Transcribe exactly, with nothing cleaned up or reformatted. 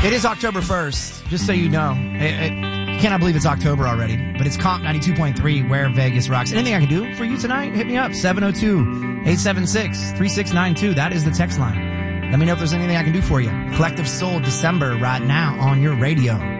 It is October first, just so you know. I, I cannot believe it's October already, but it's Comp ninety-two point three, where Vegas rocks. Anything I can do for you tonight? Hit me up, seven oh two, eight seven six, three six nine two. That is the text line. Let me know if there's anything I can do for you. Collective Soul December right now on your radio.